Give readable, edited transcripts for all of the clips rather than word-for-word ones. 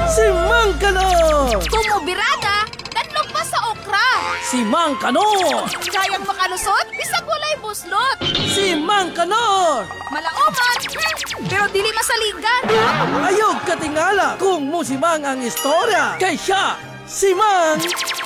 Si Mang Kanor! Tumubirada, danlog pa sa okra. Si Mang Kanor! Kayang makalusot, bisag walay buslot. Si Mang Kanor! Malaoman, pero dili masaligan. Ayog katingala kung musimang ang istorya. Kay siya, si Mang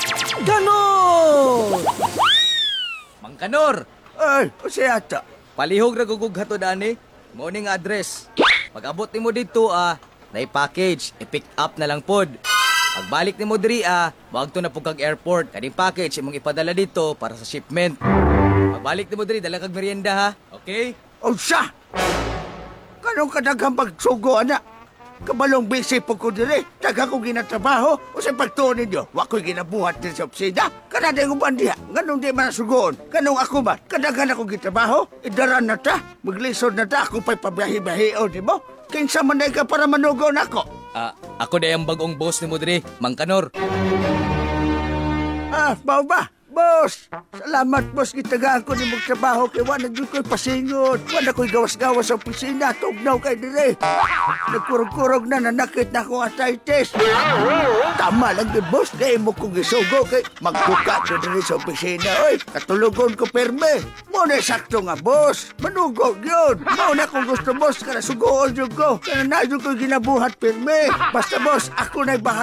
Kanor! Mang Kanor, Ay, o siya ata. palihog ra gugug hatod ani. Mao ning address. Pag abot nimo dito na-package, i-pick up na lang pod. Pagbalik nimo diri wag to na pug kag airport. Kaning package imong ipadala dito para sa shipment. Pagbalik nimo diri dala kag merienda ha. Okay? O siya! Kanong kadaghang pagsugo, anak? Kabalong busy po ko dire. Daga ko ginatrabaho. O sa pagtuon ninyo, wako'y ginabuhat din sa opisina. Kanada yung bandiha. Ganong di man sugoon. Kanong ako ba? Kadaghan ako gitrabaho. Idaran na ta. Maglisod na ta. Ako pa'y pabiyahi-bahiyo, di mo? Kinsa man ka para manugaw na ako. Ako day ang bagong boss nimo diri, Mang Kanor. Bao ba? Boss! Salamat, boss. Gitagaan ko ni magtrabaho kay wala dyan ko'y pasingot. Wala ko'y gawas-gawas sa opisina. Tugnaw kay dire. Nagkurog-kurog na nanakit na akong arthritis. Tama lang din, boss. Kaya mo kong isugo kay magbuka ko dire sa opisina. Oy, katulugon ko perme. Muna sakto nga, boss. Manugog yun. Mauna kung gusto, boss. Kana sugoon yun ko. Kana na yun ko'y ginabuhat perme. Basta, boss, ako na'y bahala.